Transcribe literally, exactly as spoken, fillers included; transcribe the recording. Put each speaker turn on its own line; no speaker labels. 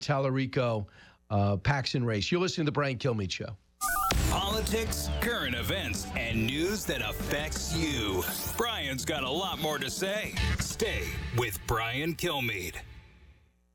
Tallarico uh, Paxton race. You're listening to the Brian Kilmeade Show.
Politics, current events, and news that affects you. Brian's got a lot more to say. Stay with Brian Kilmeade.